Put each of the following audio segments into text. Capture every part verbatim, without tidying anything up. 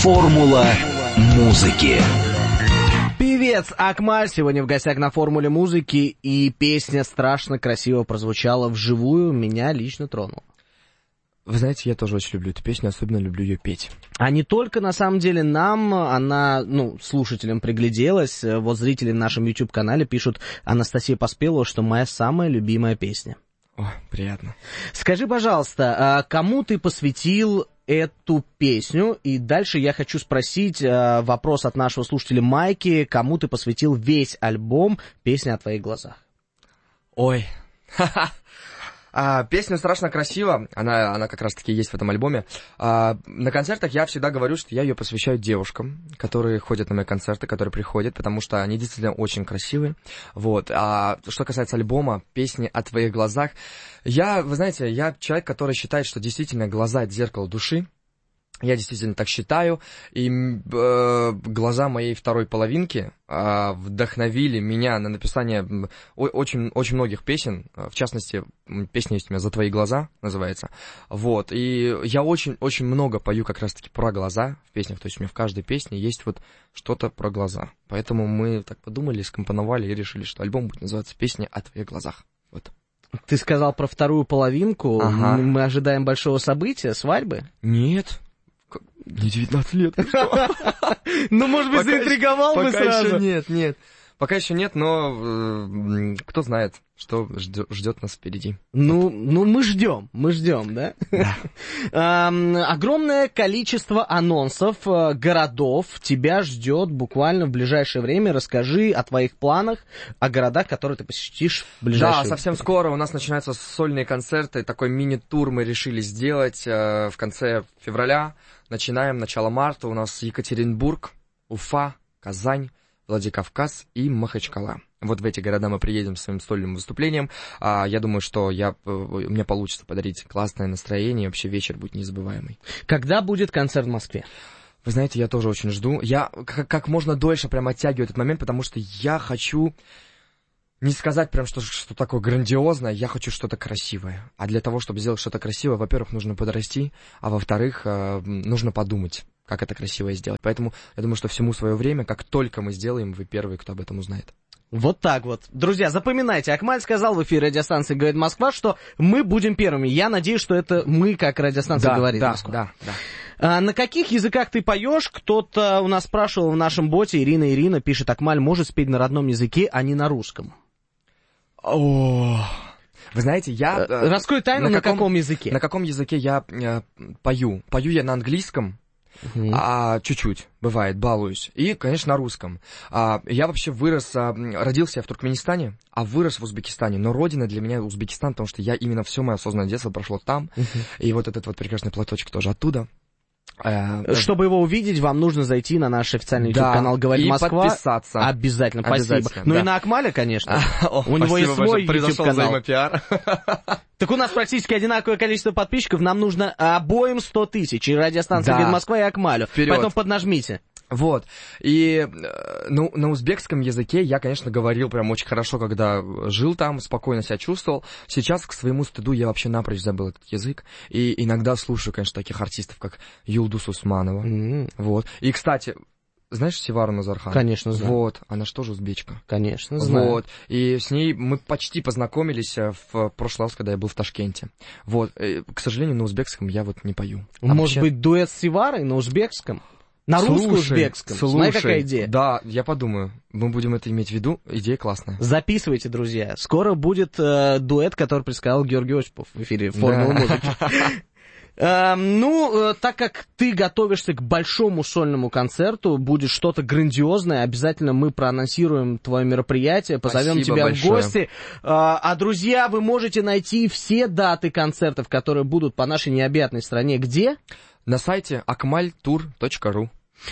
Формула музыки. Певец Акмаль сегодня в гостях на «Формуле музыки», и песня страшно красиво прозвучала вживую, меня лично тронула. Вы знаете, я тоже очень люблю эту песню, особенно люблю ее петь. А не только, на самом деле, нам, она, ну, слушателям пригляделась. Вот зрители в нашем YouTube-канале пишут Анастасия Поспелова, что моя самая любимая песня. О, приятно. Скажи, пожалуйста, кому ты посвятил эту песню? И дальше я хочу спросить вопрос от нашего слушателя Майки. Кому ты посвятил весь альбом «Песня о твоих глазах»? Ой, ха-ха. А, песня страшно красиво, она, она как раз-таки есть в этом альбоме. А, на концертах я всегда говорю, что я ее посвящаю девушкам, которые ходят на мои концерты, которые приходят, потому что они действительно очень красивые. Вот. А что касается альбома «Песни о твоих глазах», я, вы знаете, я человек, который считает, что действительно глаза — это зеркало души. Я действительно так считаю, и э, глаза моей второй половинки э, вдохновили меня на написание очень, очень многих песен, в частности, песня есть у меня «За твои глаза» называется, вот, и я очень-очень много пою как раз-таки про глаза в песнях, то есть у меня в каждой песне есть вот что-то про глаза, поэтому мы так подумали, скомпоновали и решили, что альбом будет называться «Песня о твоих глазах», вот. Ты сказал про вторую половинку, ага. Мы ожидаем большого события, свадьбы? Нет. Не девятнадцать лет. Ну, может быть, заинтриговал бы сразу. Пока еще нет, нет. Пока еще нет, но э, кто знает, что ждет, ждет нас впереди. Ну, ну, мы ждем, мы ждем, да? Да. э, огромное количество анонсов, э, городов тебя ждет буквально в ближайшее время. Расскажи о твоих планах, о городах, которые ты посетишь в ближайшее время. Да, совсем скоро у нас начинаются сольные концерты. Такой мини-тур мы решили сделать э, в конце февраля. Начинаем начало марта. У нас Екатеринбург, Уфа, Казань, Владикавказ и Махачкала. Вот в эти города мы приедем с своим сольным выступлением. А, я думаю, что я, у меня получится подарить классное настроение, и вообще вечер будет незабываемый. Когда будет концерт в Москве? Вы знаете, я тоже очень жду. Я как, как можно дольше прям оттягиваю этот момент, потому что я хочу не сказать прям, что, что такое грандиозное, я хочу что-то красивое. А для того, чтобы сделать что-то красивое, во-первых, нужно подрасти, а во-вторых, э, нужно подумать, как это красиво сделать. Поэтому я думаю, что всему свое время, как только мы сделаем, вы первые, кто об этом узнает. Вот так вот. Друзья, запоминайте, Акмаль сказал в эфире радиостанции «Говорит Москва», что мы будем первыми. Я надеюсь, что это мы, как радиостанция да, «Говорит да, Москва». Да, да. А на каких языках ты поешь? Кто-то у нас спрашивал в нашем боте, Ирина Ирина пишет, Акмаль может спеть на родном языке, а не на русском. О, вы знаете, я... Раскрой тайну, на, на каком, каком языке? На каком языке я э, пою? Пою я на английском, uh-huh. а, чуть-чуть, бывает, балуюсь. И, конечно, на русском. А, я вообще вырос, а, родился я в Туркменистане, а вырос в Узбекистане. Но родина для меня Узбекистан, потому что я именно все мое осознанное детство прошло там. Uh-huh. И вот этот вот прекрасный платочек тоже оттуда. Чтобы его увидеть, вам нужно зайти на наш официальный YouTube-канал «Говорит и Москва». Подписаться. Обязательно, спасибо. Обязательно, ну да. и на Акмаля, конечно. О, у него есть свой YouTube-канал. Так у нас практически одинаковое количество подписчиков. Нам нужно обоим сто тысяч. И радиостанция да. «Говорит Москва», и Акмалю. Вперед. Поэтому поднажмите. Вот, и ну, на узбекском языке я, конечно, говорил прям очень хорошо, когда жил там, спокойно себя чувствовал. Сейчас, к своему стыду, я вообще напрочь забыл этот язык. И иногда слушаю, конечно, таких артистов, как Юлдус Усманова. Mm-hmm. Вот. И, кстати, знаешь Севару Назархан? Конечно, знаю. Вот, она же тоже узбечка. Конечно, знаю. Вот, и с ней мы почти познакомились в прошлый раз, когда я был в Ташкенте. Вот, и, к сожалению, на узбекском я вот не пою. А Может вообще... быть, дуэт с Севарой на узбекском? На русско-узбекском. Смотри, какая идея. Да, я подумаю. Мы будем это иметь в виду. Идея классная. Записывайте, друзья. Скоро будет э, дуэт, который предсказал Георгий Осипов в эфире «Формулы да. музыки». э, ну, э, так как ты готовишься к большому сольному концерту, будет что-то грандиозное, обязательно мы проанонсируем твое мероприятие, позовем Спасибо тебя большое. в гости. Э, а, друзья, вы можете найти все даты концертов, которые будут по нашей необъятной стране. Где? На сайте акмаль тур точка ру.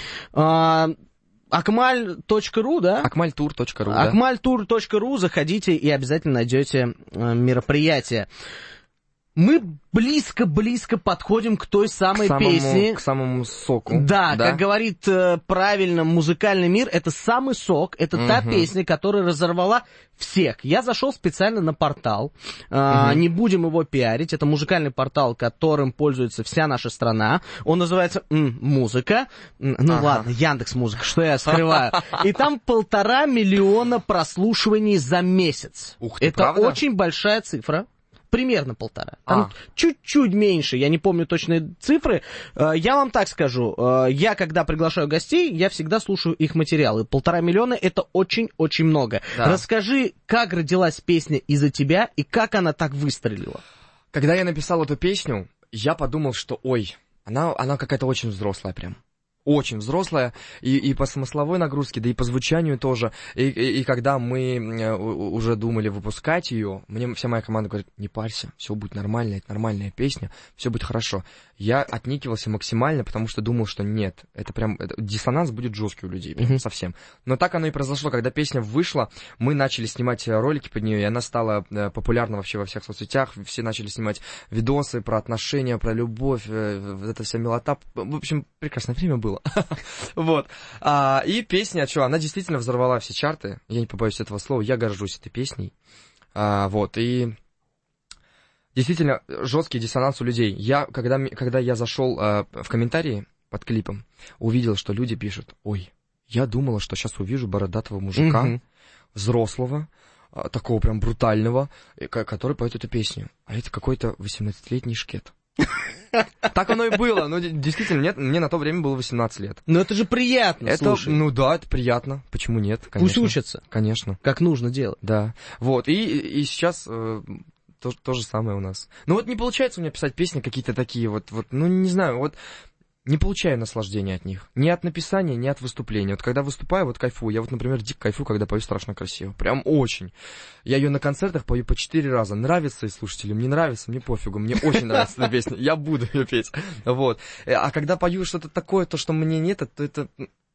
акмаль точка ру, да? акмаль тур точка ру, да. акмаль тур точка ру, заходите и обязательно найдете мероприятие. мы близко-близко подходим к той самой к самому, песне. К самому соку. Да, да, как говорит э, правильно музыкальный мир, это самый сок, это угу. та песня, которая разорвала всех. Я зашел специально на портал, э, угу. не будем его пиарить, это музыкальный портал, которым пользуется вся наша страна. Он называется м, «Музыка». Ну ага. ладно, Яндекс.Музыка, что я скрываю. И там полтора миллиона прослушиваний за месяц. Ух ты, это правда? очень большая цифра. Примерно полтора. Там а. чуть-чуть меньше, я не помню точные цифры. Я вам так скажу, я когда приглашаю гостей, я всегда слушаю их материалы. Полтора миллиона — это очень-очень много. Да. Расскажи, как родилась песня «Из-за тебя» и как она так выстрелила? Когда я написал эту песню, я подумал, что ой, она, она какая-то очень взрослая прям. Очень взрослая, и, и по смысловой нагрузке, да и по звучанию тоже. И, и, и когда мы уже думали выпускать ее, мне вся моя команда говорит: не парься, все будет нормально, это нормальная песня, все будет хорошо. Я отникивался максимально, потому что думал, что нет, это прям это, диссонанс будет жесткий у людей, прям, mm-hmm. совсем. Но так оно и произошло, когда песня вышла, мы начали снимать ролики под нее, и она стала популярна вообще во всех соцсетях, все начали снимать видосы про отношения, про любовь, эта вся милота. В общем, прекрасное время было. Вот. А, и песня, что, она действительно взорвала все чарты. Я не побоюсь этого слова, я горжусь этой песней. А, вот, и действительно жесткий диссонанс у людей. Я, когда, когда я зашел а, в комментарии под клипом, увидел, что люди пишут: ой, я думала, что сейчас увижу бородатого мужика, mm-hmm. взрослого, а, такого прям брутального, который поет эту песню. А это какой-то восемнадцатилетний шкет. Так оно и было. Ну, действительно, нет, мне на то время было восемнадцать лет. Но это же приятно, это, слушай. Ну да, это приятно. Почему нет? Конечно. Пусть учатся. Конечно. Как нужно делать. Да. Вот, и, и сейчас э, то, то же самое у нас. Ну вот не получается у меня писать песни какие-то такие вот, вот, ну не знаю, вот не получаю наслаждения от них. Ни от написания, ни от выступления. Вот когда выступаю, вот кайфую. Я вот, например, дико кайфую, когда пою «Страшно красиво». Прям очень. Я ее на концертах пою по четыре раза. Нравится и слушателям, не нравится, мне пофигу. Мне очень нравится эта песня. Я буду ее петь. Вот. А когда пою что-то такое, то, что мне нет, то это...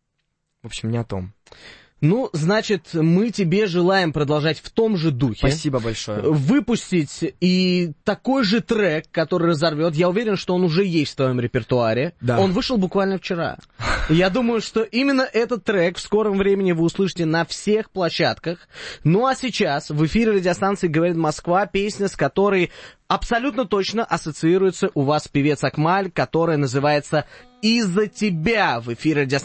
В общем, не о том. Ну, значит, мы тебе желаем продолжать в том же духе. Спасибо большое. Выпустить и такой же трек, который разорвет. Я уверен, что он уже есть в твоем репертуаре. Да. Он вышел буквально вчера. Я думаю, что именно этот трек в скором времени вы услышите на всех площадках. Ну а сейчас в эфире радиостанции «Говорит Москва» песня, с которой абсолютно точно ассоциируется у вас певец Акмаль, которая называется «Из-за тебя» в эфире радиостанции.